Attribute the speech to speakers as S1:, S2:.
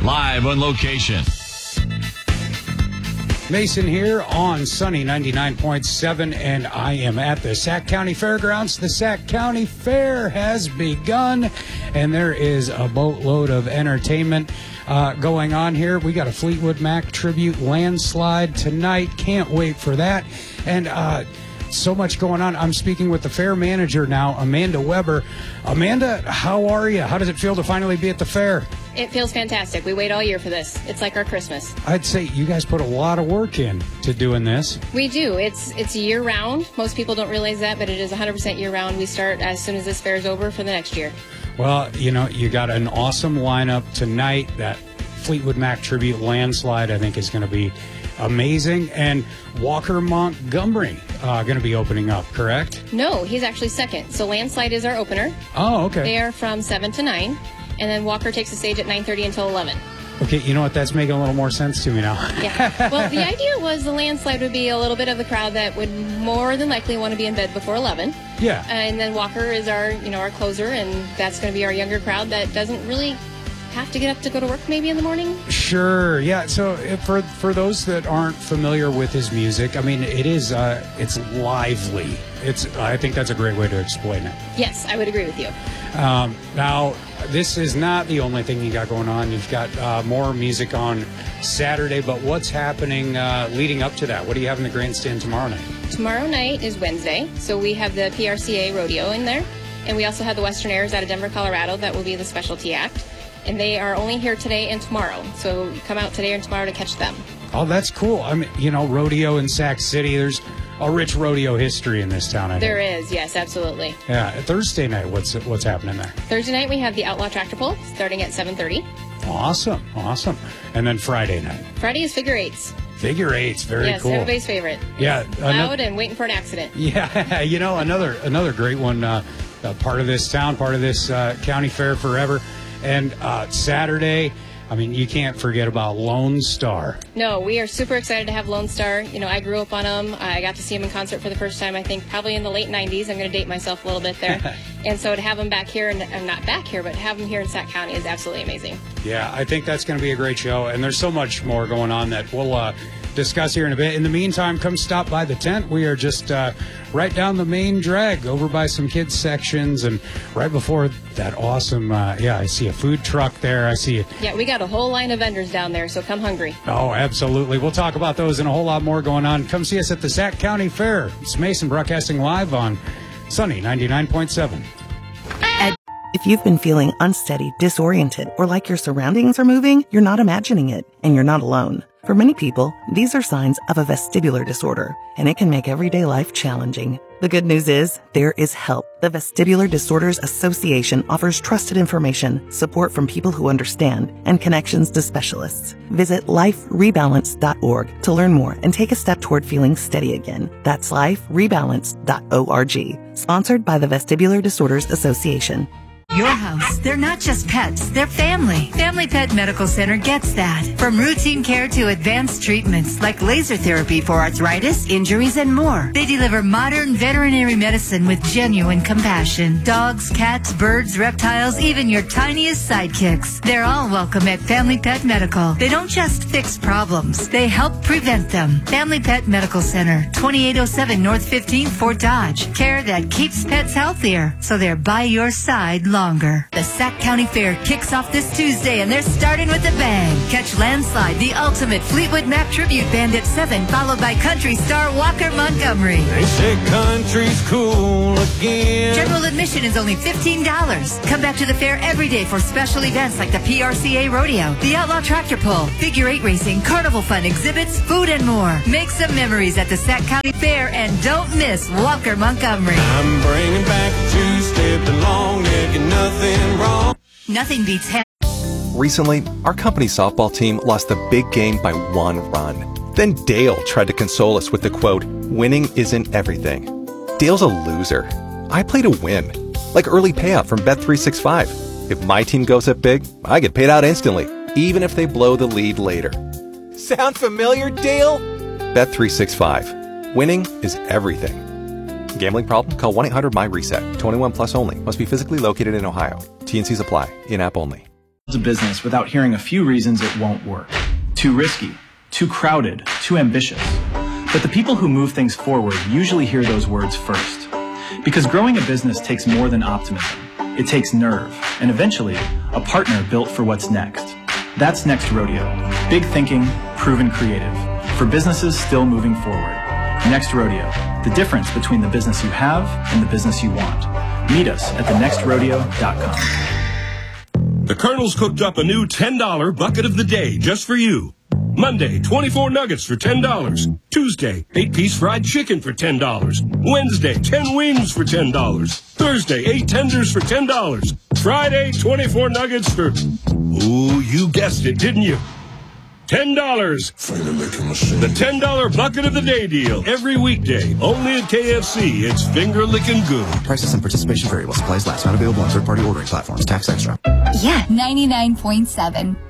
S1: live on location.
S2: Mason here on Sunny 99.7, and I am at the Sac County Fairgrounds. The Sac County Fair has begun, and there is a boatload of entertainment going on here. We got a Fleetwood Mac tribute landslide tonight. Can't wait for that. And so much going on. I'm speaking with the fair manager now, Amanda Weber. Amanda, how are you? How does it feel to finally be at the fair?
S3: It feels fantastic. We wait all year for this. It's like our Christmas.
S2: I'd say you guys put a lot of work in to doing this.
S3: We do. It's year-round. Most people don't realize that, but it is 100% year-round. We start as soon as this fair is over for the next year.
S2: Well, you know, you got an awesome lineup tonight. That Fleetwood Mac tribute landslide, I think, is going to be amazing. And Walker Montgomery going to be opening up, correct?
S3: No, he's actually second. So Landslide is our opener.
S2: Oh, okay.
S3: They are from 7 to 9. And then Walker takes the stage at 9:30 until 11.
S2: Okay, you know what? That's making a little more sense to me now.
S3: Yeah. Well, the idea was the Landslide would be a little bit of the crowd that would more than likely want to be in bed before 11.
S2: Yeah.
S3: And then Walker is our closer, and that's going to be our younger crowd that doesn't really have to get up to go to work maybe in the morning.
S2: Sure. Yeah. So for those that aren't familiar with his music, I mean, it's lively. I think that's a great way to explain it.
S3: Yes, I would agree with you.
S2: Now, this is not the only thing you got going on. You've got more music on Saturday, but what's happening leading up to that? What do you have in the grandstand tomorrow night?
S3: Tomorrow night is Wednesday, so we have the PRCA rodeo in there, and we also have the Western Airs out of Denver, Colorado. That will be the specialty act. And they are only here today and tomorrow. So come out today and tomorrow to catch them.
S2: Oh, that's cool. I mean, rodeo in Sac City, there's a rich rodeo history in this town, I think.
S3: There is, yes, absolutely.
S2: Yeah. Thursday night, what's happening there?
S3: Thursday night, we have the Outlaw Tractor Pull starting at 7:30.
S2: Awesome. And then Friday night?
S3: Friday is figure eights.
S2: Figure eights, very cool.
S3: Yes, everybody's favorite.
S2: Yeah.
S3: Loud and waiting for an accident.
S2: Yeah, another great one, part of this town, part of this county fair forever. And Saturday, I mean, you can't forget about Lone Star.
S3: No, we are super excited to have Lone Star. I grew up on them. I got to see them in concert for the first time, I think, probably in the late 90s. I'm going to date myself a little bit there. And so to have them back here, and not back here, but have them here in Sac County is absolutely amazing. Yeah,
S2: I think that's going to be a great show. And there's so much more going on that we'll discuss here in a bit. In the meantime, come stop by the tent. We are just right down the main drag over by some kids sections, and right before that awesome I see a food truck there. I see
S3: we got a whole line of vendors down there, so come hungry.
S2: Oh, absolutely. We'll talk about those and a whole lot more going on. Come see us at the Sac County Fair. It's Mason broadcasting live on Sunny 99.7.
S4: If you've been feeling unsteady, disoriented, or like your surroundings are moving, you're not imagining it, and you're not alone. For many people, these are signs of a vestibular disorder, and it can make everyday life challenging. The good news is, there is help. The Vestibular Disorders Association offers trusted information, support from people who understand, and connections to specialists. Visit liferebalance.org to learn more and take a step toward feeling steady again. That's liferebalance.org. Sponsored by the Vestibular Disorders Association.
S5: Your house, they're not just pets, they're family. Family Pet Medical Center gets that. From routine care to advanced treatments like laser therapy for arthritis, injuries, and more. They deliver modern veterinary medicine with genuine compassion. Dogs, cats, birds, reptiles, even your tiniest sidekicks. They're all welcome at Family Pet Medical. They don't just fix problems, they help prevent them. Family Pet Medical Center, 2807 North 15th, Fort Dodge. Care that keeps pets healthier, so they're by your side longer. The Sac County Fair kicks off this Tuesday, and they're starting with a bang. Catch Landslide, the ultimate Fleetwood Mac tribute band at 7, followed by country star Walker Montgomery.
S6: They say country's cool again.
S5: General admission is only $15. Come back to the fair every day for special events like the PRCA Rodeo, the Outlaw Tractor Pull, figure eight racing, carnival fun, exhibits, food, and more. Make some memories at the Sac County Fair, and don't miss Walker Montgomery.
S6: I'm bringing back a two-step, the long neck, and nothing wrong.
S5: Nothing beats
S7: Recently, our company softball team lost the big game by 1 run. Then Dale tried to console us with the quote, "Winning isn't everything." Dale's a loser. I play to win. Like early payout from Bet365. If my team goes up big, I get paid out instantly, even if they blow the lead later. Sound familiar, Dale? Bet365. Winning is everything. Gambling problem? Call 1-800-MY-RESET. 21 plus only. Must be physically located in Ohio. T&Cs apply. In-app only.
S1: a business without hearing a few reasons it won't work. Too risky, too crowded, too ambitious. But the people who move things forward usually hear those words first. Because growing a business takes more than optimism. It takes nerve, and eventually, a partner built for what's next. That's Next Rodeo. Big thinking, proven creative. For businesses still moving forward. Next Rodeo. The difference between the business you have and the business you want. Meet us at thenextrodeo.com.
S8: The Colonel's cooked up a new $10 bucket of the day just for you. Monday, 24 nuggets for $10. Tuesday, 8-piece fried chicken for $10. Wednesday, 10 wings for $10. Thursday, 8 tenders for $10. Friday, 24 nuggets for... Ooh, you guessed it, didn't you? $10. The $10 bucket of the day deal. Every weekday. Only at KFC. It's finger licking good.
S9: Prices and participation vary while supplies last. Not available on third-party ordering platforms. Tax extra.
S10: Yeah, 99.7.